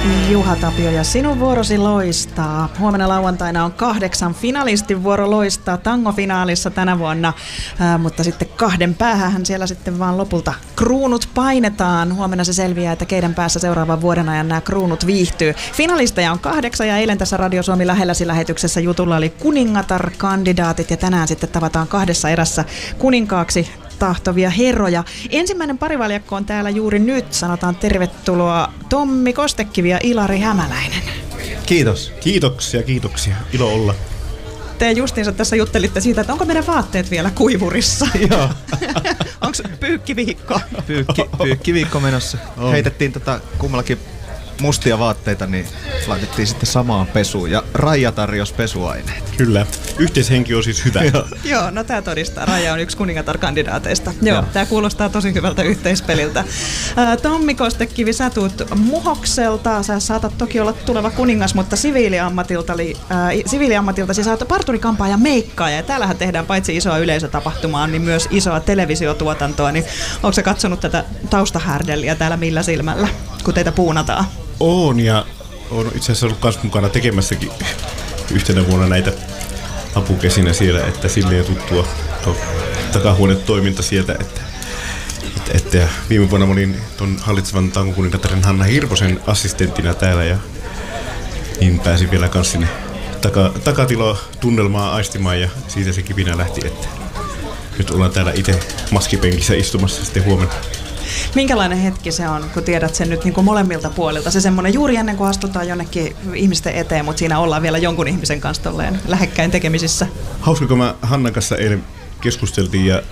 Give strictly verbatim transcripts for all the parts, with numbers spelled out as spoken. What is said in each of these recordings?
Juha Tapio ja sinun vuorosi loistaa. Huomenna lauantaina on kahdeksan finalistin vuoro loistaa tangofinaalissa tänä vuonna, Ää, mutta sitten kahden päähän siellä sitten vaan lopulta kruunut painetaan. Huomenna se selviää, että keiden päässä seuraavan vuoden ajan nämä kruunut viihtyy. Finalisteja on kahdeksan ja eilen tässä Radio Suomi lähelläsi lähetyksessä jutulla oli kuningatar-kandidaatit ja tänään sitten tavataan kahdessa erässä kuninkaaksi tahtovia herroja. Ensimmäinen parivaljakko on täällä juuri nyt. Sanotaan tervetuloa Tommi Kostekivi ja Ilari Hämäläinen. Kiitos. Kiitoksia, kiitoksia. Ilo olla. Te justiinsa tässä juttelitte siitä, että onko meidän vaatteet vielä kuivurissa. Joo. Onko pyykkiviikko? Pyykki, pyykkiviikko menossa. On. Heitettiin tota kummallakin mustia vaatteita, niin laitettiin sitten samaan pesuun. Ja Raija tarjosi pesuaineet. Kyllä. Yhteishenki on siis hyvä. Joo, Joo no tää todistaa. Raija on yksi kuningatar-kandidaateista. Joo, Joo. Tää kuulostaa tosi hyvältä yhteispeliltä. Ää, Tommi Kostekivi, sä tuut Muhokselta. Sä saatat toki olla tuleva kuningas, mutta siviiliammatilta, ää, siviiliammatiltasi sä oot parturikampaaja ja meikkaaja. Ja täällähän tehdään paitsi isoa yleisötapahtumaa, niin myös isoa televisiotuotantoa. Niin onko sä katsonut tätä taustahärdelliä täällä millä silmällä, kun teitä puunataan? Oon ja oon itse asiassa ollut kans mukana tekemässäkin yhtenä vuonna näitä apukesinä siellä, että silleen tuttua takahuonetoiminta sieltä, että, että, että ja viime vuonna mä olin ton hallitsevan tangokuningattaren Hanna Hirvosen assistenttina täällä ja niin pääsin vielä kans sinne taka, takatilo tunnelmaa aistimaan ja siitä se kipinä lähti, että nyt ollaan täällä itse maskipenkissä istumassa sitten huomenna. Minkälainen hetki se on, kun tiedät sen nyt niin kuin molemmilta puolilta? Se semmoinen juuri ennen kuin astutaan jonnekin ihmisten eteen, mutta siinä ollaan vielä jonkun ihmisen kanssa tolleen lähekkäin tekemisissä. Hauska, kun mä Hannan kanssa eilen keskusteltiin ja,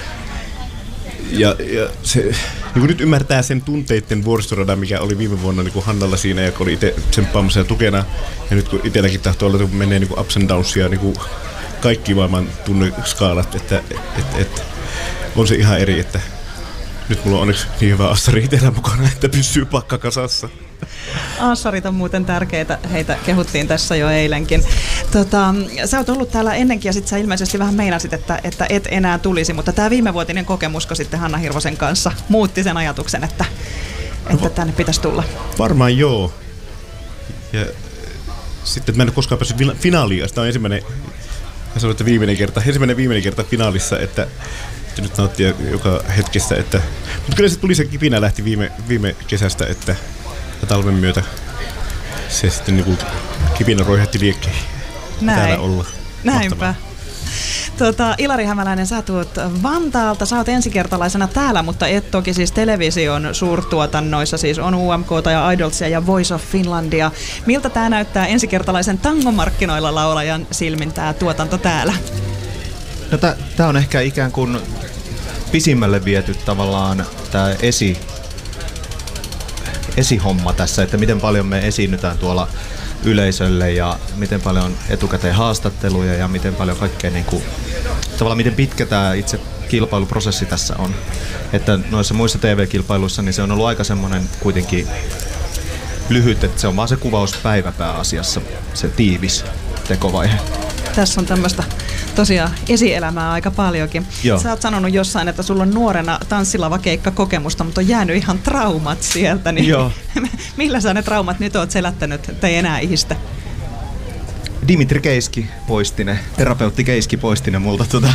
ja, ja se, niin kuin nyt ymmärtää sen tunteiden vuoristoradan, mikä oli viime vuonna niin kuin Hannalla siinä ja kun oli itse tsemppaamassa ja tukena. Ja nyt kun itselläkin tahtoo olla, kun menee niin kuin ups and downsia, niin kuin kaikki maailman tunneskaalat, että et, et, on se ihan eri, että nyt mulla on onneksi niin hyvä assari itsellä mukana, että pysyy pakka kasassa. Assarit on muuten tärkeitä, heitä kehuttiin tässä jo eilenkin. Tota, sä oot ollut täällä ennenkin ja sit sä ilmeisesti vähän meinasit, että, että et enää tulisi, mutta tää viimevuotinen kokemusko sitten Hanna Hirvosen kanssa muutti sen ajatuksen, että, että tänne pitäisi tulla. Varmaan joo. Ja sitten mä en ole koskaan päässyt finaaliin, sitä on ensimmäinen, mä sanoin, että viimeinen kerta, ensimmäinen viimeinen kerta finaalissa, että nyt nauttia joka hetkessä, että mutta kyllä se tuli se kipinä lähti viime, viime kesästä, että talven myötä se sitten niinku kipinä roihatti liekkeihin täällä olla. Näinpä. Tota, Ilari Hämäläinen, sä tuut Vantaalta, sä oot ensikertalaisena täällä, mutta et toki siis television suurtuotannoissa, siis on U M K:ta ja Idolsia ja Voice of Finlandia. Miltä tää näyttää ensikertalaisen tangomarkkinoilla laulajan silmin tää tuotanto täällä? No tää on ehkä ikään kuin pisimmälle viety tavallaan tää esi, esihomma tässä, että miten paljon me esiinnytään tuolla yleisölle ja miten paljon etukäteen haastatteluja ja miten paljon kaikkea niinku, tavallaan miten pitkä tää itse kilpailuprosessi tässä on. Että noissa muissa T V-kilpailuissa niin se on ollut aika semmonen kuitenkin lyhyt, että se on vaan se kuvauspäivä pääasiassa, se tiivis tekovaihe. Tässä on tämmöistä tosiaan esielämää aika paljonkin. Joo. Sä oot sanonut jossain, että sulla on nuorena tanssilavakeikkakokemusta, mutta on jäänyt ihan traumat sieltä. Niin Joo. Millä sä ne traumat nyt oot selättänyt, että ei enää ihistä? Dimitri Keiski poisti ne, terapeutti Keiski poisti ne multa. Tuota.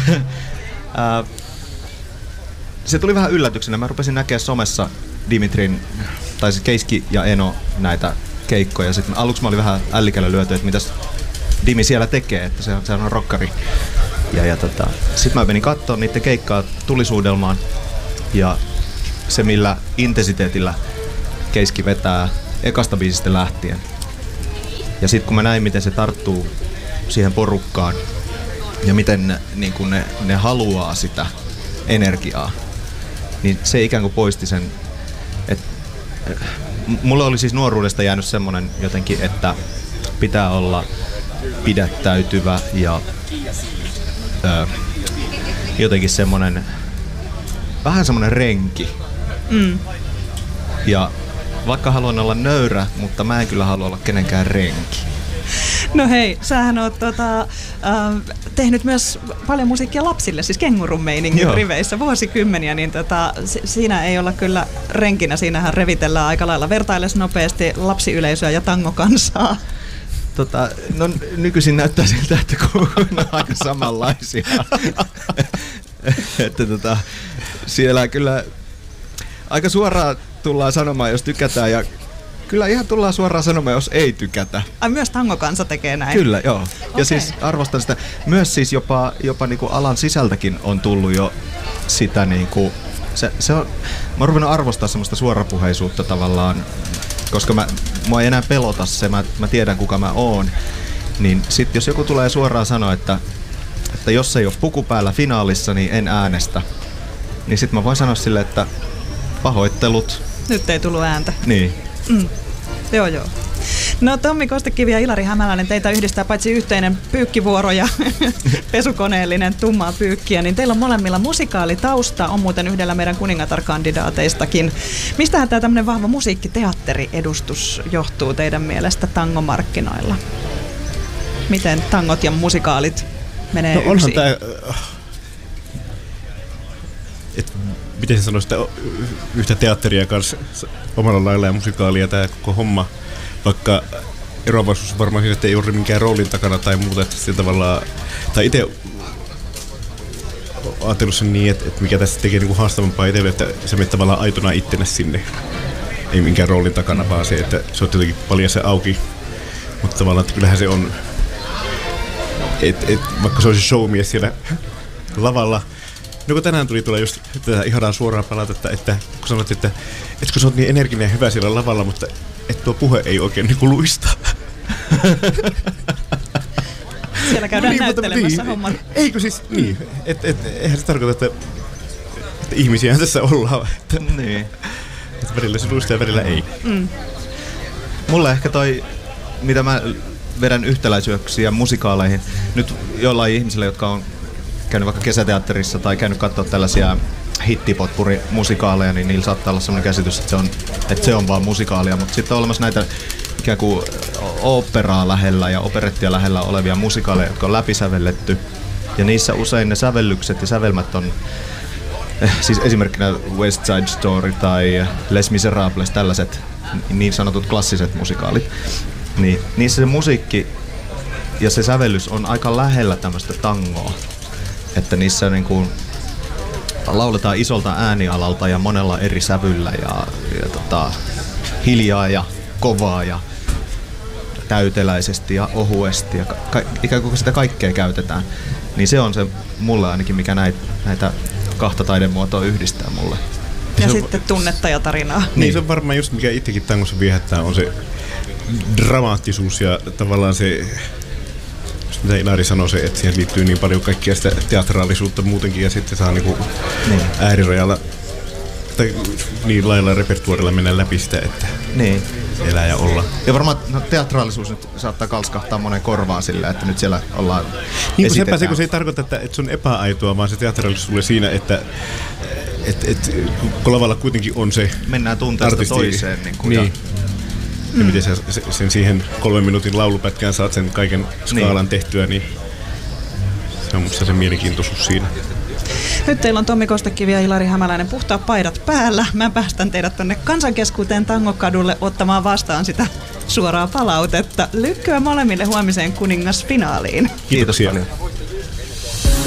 Se tuli vähän yllätyksenä. Mä rupesin näkemään somessa Dimitrin, tai siis Keiski ja Eno näitä keikkoja. Sitten aluksi mä olin vähän ällikällä lyöty, että mitäs Dimi siellä tekee, että se on, se on rokkari. Ja, ja tota, sitten mä menin katsomaan niiden keikkaa tulisuudelmaan ja se millä intensiteetillä Keiski vetää ekasta biisistä lähtien. Ja sitten kun mä näin miten se tarttuu siihen porukkaan ja miten ne, niin kun ne, ne haluaa sitä energiaa, niin se ikään kuin poisti sen. Et, mulle oli siis nuoruudesta jäänyt semmonen jotenkin, että pitää olla pidättäytyvä ja ö, jotenkin semmonen vähän semmonen renki. Mm. Ja vaikka haluan olla nöyrä, mutta mä en kyllä halua olla kenenkään renki. No hei, sähän oot tota, äh, tehnyt myös paljon musiikkia lapsille, siis kengurun meiningin Joo. riveissä vuosikymmeniä, niin tota, si- siinä ei olla kyllä renkinä, siinähän revitellään aika lailla vertailles nopeasti lapsiyleisöä ja tangokansaa. Tota, no nykyisin näyttää siltä, että kun on aika samanlaisia. Että tota, siellä kyllä aika suoraan tullaan sanomaan, jos tykätään, ja kyllä ihan tullaan suoraan sanomaan, jos ei tykätä. Ai myös tangokansa tekee näin? Kyllä, joo. Ja Okei. siis arvostan sitä. Myös siis jopa, jopa niinku alan sisältäkin on tullut jo sitä niinku, se, se on, mä oon ruvennut arvostaa semmoista suorapuheisuutta tavallaan, koska mä, mua ei enää pelota se, mä, mä tiedän kuka mä oon. Niin sit jos joku tulee suoraan sanoa, että, että jos ei ole puku päällä finaalissa, niin en äänestä. Niin sit mä voin sanoa sille, että pahoittelut. Nyt ei tullut ääntä. Niin. Mm. Joo, joo. No Tommi Kostekivi ja Ilari Hämäläinen, teitä yhdistää paitsi yhteinen pyykkivuoro ja pesukoneellinen tummaa pyykkiä, niin teillä on molemmilla musikaalitausta, on muuten yhdellä meidän kuningatarkandidaateistakin. Mistähän tämä tämmöinen vahva musiikkiteatteriedustus johtuu teidän mielestä tangomarkkinoilla? Miten tangot ja musikaalit menee No onhan yksin? tää, et, miten se sanoisi, että yhtä teatteria kanssa omalla lailla ja musikaalia tämä koko homma, vaikka eroavaisuus varmaan siinä, että ei ole minkään roolin takana tai muuta, että sillä tavalla, tai itse ajatellut sen niin, että, että mikä tässä tekee niinku haastavampaa itselle, että se menee tavallaan aitona ittenä sinne, ei minkään roolin takana, vaan se, että se on jotenkin paljon se auki, mutta tavallaan, että kyllähän se on, et, et, vaikka se olisi showmies siellä lavalla. No kun tänään tuli tulla just tätä ihanaa suoraa palautetta, että kun sanot, että, että kun sä oot niin energinen ja hyvä siellä lavalla, mutta että tuo puhe ei oikein niin luista. Siellä käydään niin, näyttelemässä niin, homman. Eikö siis niin? Et, et, eihän se tarkoita, että, että ihmisiä tässä ollaan. Että, Niin. että välillä se luistaa ja välillä ei. Mm. Mulle ehkä toi, mitä mä vedän yhtäläisyyksiä musikaaleihin, nyt jollain ihmisillä, jotka on käynyt vaikka kesäteatterissa tai käynyt katsoa tällaisia hittipotpuri-musikaaleja, niin niillä saattaa olla sellainen käsitys, että se on, että se on vaan musikaalia, mutta sitten on olemassa näitä ikään kuin oopperaa lähellä ja operettia lähellä olevia musikaaleja, jotka on läpisävelletty, ja niissä usein ne sävellykset ja sävelmät on, eh, siis esimerkkinä West Side Story tai Les Miserables, tällaiset niin sanotut klassiset musikaalit, niin niissä se musiikki ja se sävellys on aika lähellä tämmöistä tangoa. Että niissä niin kuin lauletaan isolta äänialalta ja monella eri sävyllä ja, ja tota, hiljaa ja kovaa ja täyteläisesti ja ohuesti ja ka- ikään kuin sitä kaikkea käytetään. Niin se on se mulle ainakin, mikä näitä, näitä kahta taidemuotoa yhdistää mulle. Ja se sitten tunnetta ja tarinaa. Niin, niin se on varmaan just mikä itsekin tangossa viehättää, on se dramaattisuus ja tavallaan se, mitä Ilari sanoi, se, että siihen liittyy niin paljon kaikkia sitä teatraalisuutta muutenkin ja sitten saa niinku Niin. äärirajalla tai niin lailla repertuarilla mennä läpi sitä, että Niin. elää ja olla. Ja varmaan no, teatraalisuus nyt saattaa kalskahtaa monen korvaan sillä, että nyt siellä ollaan Niin kuin sepä se, kun se ei tarkoita, että, että se on epäaitoa, vaan se teatraalisuus tulee siinä, että et, et, kun lavalla kuitenkin on se mennään tunteesta artisti, toiseen. Niin kuin, niin. ja, Ja miten sä sen siihen kolmen minuutin laulupätkään saat sen kaiken skaalan niin tehtyä, niin se on musta se mielenkiintoisuus siinä. Nyt teillä on Tommi Kostekivi ja Ilari Hämäläinen puhtaat paidat päällä. Mä päästän teidät tonne Kansankeskuuteen Tangokadulle ottamaan vastaan sitä suoraa palautetta. Lykkyä molemmille huomiseen kuningasfinaaliin. Kiitoksia. Kiitos paljon.